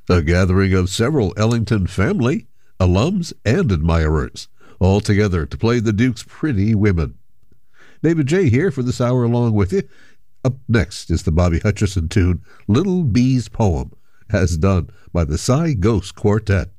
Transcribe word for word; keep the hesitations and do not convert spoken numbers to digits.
A gathering of several Ellington family, alums, and admirers, all together to play the Duke's Pretty Women. David J. here for this hour along with you. Up next is the Bobby Hutcherson tune, Little Bee's Poem, as done by the Cy Ghost Quartet.